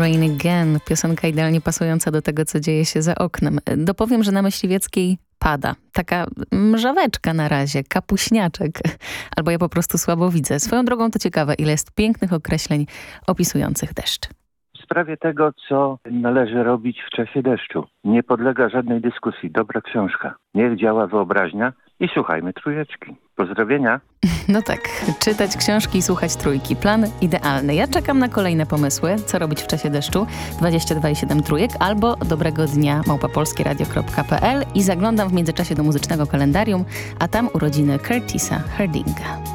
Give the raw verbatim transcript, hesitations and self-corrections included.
Rain Again, piosenka idealnie pasująca do tego, co dzieje się za oknem. Dopowiem, że na Myśliwieckiej pada. Taka mrzaweczka na razie, kapuśniaczek. Albo ja po prostu słabo widzę. Swoją drogą to ciekawe, ile jest pięknych określeń opisujących deszcz. W sprawie tego, co należy robić w czasie deszczu. Nie podlega żadnej dyskusji. Dobra książka. Niech działa wyobraźnia i słuchajmy trójeczki. Pozdrowienia. No tak, czytać książki i słuchać trójki. Plan idealny. Ja czekam na kolejne pomysły, co robić w czasie deszczu. dwadzieścia dwa i siedem trójek albo dobrego dnia małpa polskieradio kropka p l i zaglądam w międzyczasie do muzycznego kalendarium, a tam urodziny Curtisa Hardinga.